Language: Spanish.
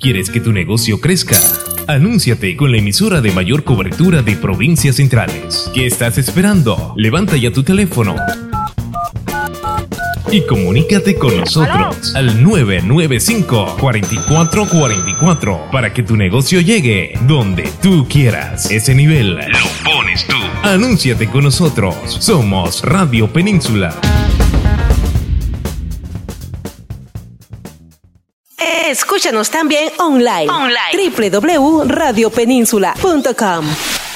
¿Quieres que tu negocio crezca? Anúnciate con la emisora de mayor cobertura de provincias centrales. ¿Qué estás esperando? Levanta ya tu teléfono y comunícate con nosotros al 995-4444 para que tu negocio llegue donde tú quieras. Ese nivel lo pones tú. Anúnciate con nosotros. Somos Radio Península. Escúchanos también online. www.radiopeninsula.com.